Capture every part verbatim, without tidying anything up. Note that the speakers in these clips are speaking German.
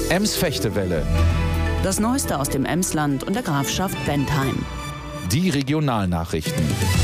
Ems-Fechtewelle. Das Neueste aus dem Emsland und der Grafschaft Bentheim. Die Regionalnachrichten.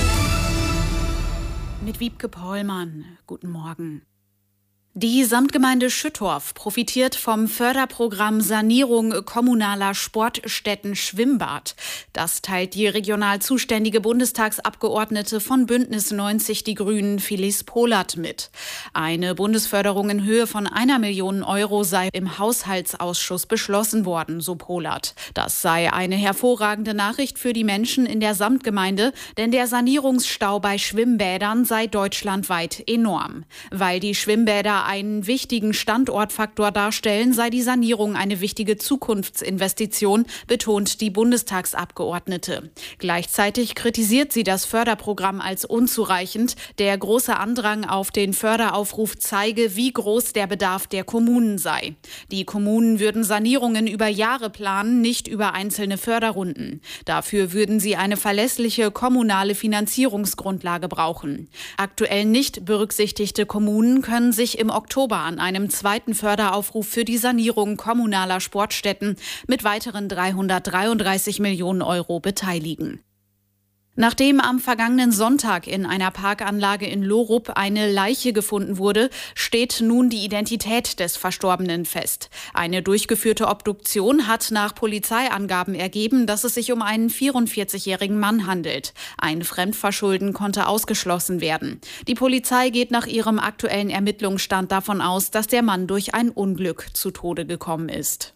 Mit Wiebke Pollmann. Guten Morgen. Die Samtgemeinde Schüttorf profitiert vom Förderprogramm Sanierung kommunaler Sportstätten Schwimmbad. Das teilt die regional zuständige Bundestagsabgeordnete von Bündnis neunzig Die Grünen, Phyllis Pohlert, mit. Eine Bundesförderung in Höhe von einer Million Euro sei im Haushaltsausschuss beschlossen worden, so Pohlert. Das sei eine hervorragende Nachricht für die Menschen in der Samtgemeinde, denn der Sanierungsstau bei Schwimmbädern sei deutschlandweit enorm. Weil die Schwimmbäder einen wichtigen Standortfaktor darstellen, sei die Sanierung eine wichtige Zukunftsinvestition, betont die Bundestagsabgeordnete. Gleichzeitig kritisiert sie das Förderprogramm als unzureichend. Der große Andrang auf den Förderaufruf zeige, wie groß der Bedarf der Kommunen sei. Die Kommunen würden Sanierungen über Jahre planen, nicht über einzelne Förderrunden. Dafür würden sie eine verlässliche kommunale Finanzierungsgrundlage brauchen. Aktuell nicht berücksichtigte Kommunen können sich im Oktober an einem zweiten Förderaufruf für die Sanierung kommunaler Sportstätten mit weiteren dreihundertdreiunddreißig Millionen Euro beteiligen. Nachdem am vergangenen Sonntag in einer Parkanlage in Lorup eine Leiche gefunden wurde, steht nun die Identität des Verstorbenen fest. Eine durchgeführte Obduktion hat nach Polizeiangaben ergeben, dass es sich um einen vierundvierzigjährigen Mann handelt. Ein Fremdverschulden konnte ausgeschlossen werden. Die Polizei geht nach ihrem aktuellen Ermittlungsstand davon aus, dass der Mann durch ein Unglück zu Tode gekommen ist.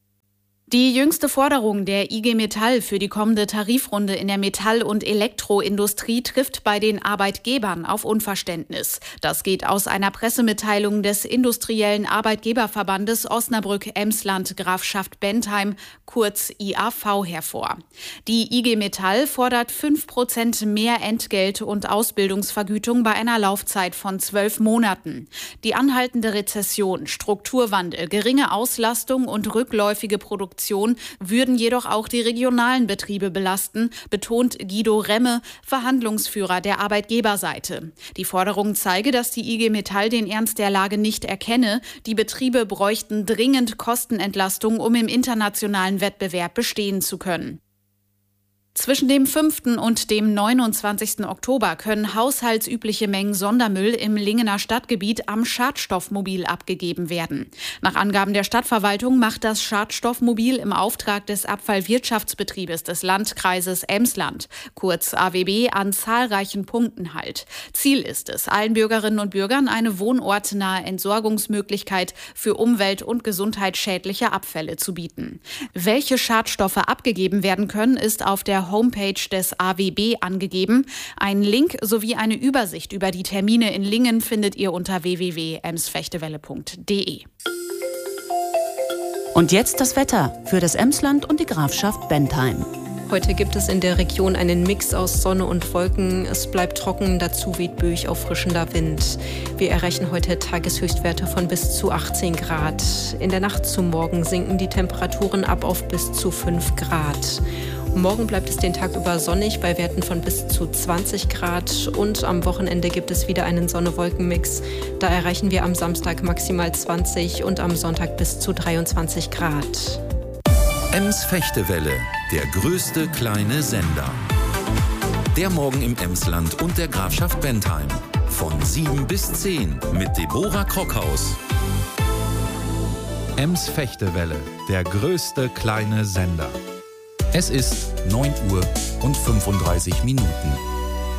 Die jüngste Forderung der I G Metall für die kommende Tarifrunde in der Metall- und Elektroindustrie trifft bei den Arbeitgebern auf Unverständnis. Das geht aus einer Pressemitteilung des Industriellen Arbeitgeberverbandes Osnabrück-Emsland Grafschaft Bentheim, kurz I A V, hervor. Die I G Metall fordert fünf Prozent mehr Entgelt und Ausbildungsvergütung bei einer Laufzeit von zwölf Monaten. Die anhaltende Rezession, Strukturwandel, geringe Auslastung und rückläufige Produktion würden jedoch auch die regionalen Betriebe belasten, betont Guido Remme, Verhandlungsführer der Arbeitgeberseite. Die Forderung zeige, dass die I G Metall den Ernst der Lage nicht erkenne. Die Betriebe bräuchten dringend Kostenentlastung, um im internationalen Wettbewerb bestehen zu können. Zwischen dem fünften und dem neunundzwanzigsten Oktober können haushaltsübliche Mengen Sondermüll im Lingener Stadtgebiet am Schadstoffmobil abgegeben werden. Nach Angaben der Stadtverwaltung macht das Schadstoffmobil im Auftrag des Abfallwirtschaftsbetriebes des Landkreises Emsland, kurz A W B, an zahlreichen Punkten Halt. Ziel ist es, allen Bürgerinnen und Bürgern eine wohnortnahe Entsorgungsmöglichkeit für umwelt- und gesundheitsschädliche Abfälle zu bieten. Welche Schadstoffe abgegeben werden können, ist auf der Homepage des A W B angegeben. Einen Link sowie eine Übersicht über die Termine in Lingen findet ihr unter w w w punkt ems fechtewelle punkt d e. Und jetzt das Wetter für das Emsland und die Grafschaft Bentheim. Heute gibt es in der Region einen Mix aus Sonne und Wolken. Es bleibt trocken, dazu weht böig auffrischender Wind. Wir erreichen heute Tageshöchstwerte von bis zu achtzehn Grad. In der Nacht zum Morgen sinken die Temperaturen ab auf bis zu fünf Grad. Morgen bleibt es den Tag über sonnig bei Werten von bis zu zwanzig Grad und am Wochenende gibt es wieder einen Sonne-Wolken-Mix. Da erreichen wir am Samstag maximal zwanzig und am Sonntag bis zu dreiundzwanzig Grad. Ems-Fechtewelle, der größte kleine Sender. Der Morgen im Emsland und der Grafschaft Bentheim. Von sieben bis zehn mit Deborah Krockhaus. Ems-Fechtewelle, der größte kleine Sender. Es ist neun Uhr und fünfunddreißig Minuten.